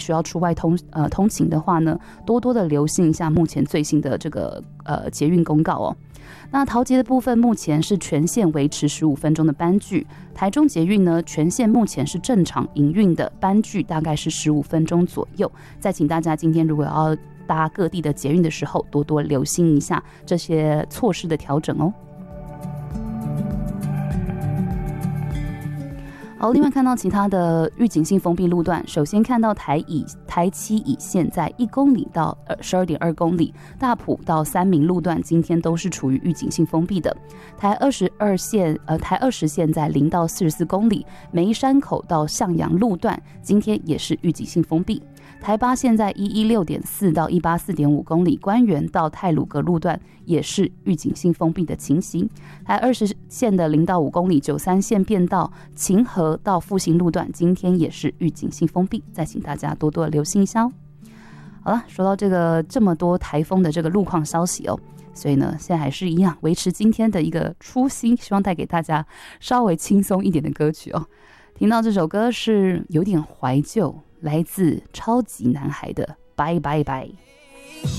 需要出外通勤的话呢，多多的留心一下目前最新的这个捷运公告哦。那桃捷的部分目前是全线维持15分钟的班距，台中捷运呢全线目前是正常营运的，班距大概是15分钟左右。再请大家今天如果要搭各地的捷运的时候，多多留心一下这些措施的调整哦。好，另外看到其他的预警性封闭路段，首先看到台七乙线在1公里到12.2公里，大埔到三民路段今天都是处于预警性封闭的。台20线在0到44公里，梅山口到向阳路段今天也是预警性封闭。台8线在116.4到184.5公里，关园到太鲁阁路段也是预警性封闭的情形。台20线的0到5公里，93线变道秦河到复兴路段今天也是预警性封闭，再请大家多多留心一下哦。好了，说到这么多台风的这个路况消息哦，所以呢，现在还是一样维持今天的一个初心，希望带给大家稍微轻松一点的歌曲哦。听到这首歌是有点怀旧，来自超级男孩的《拜拜拜》。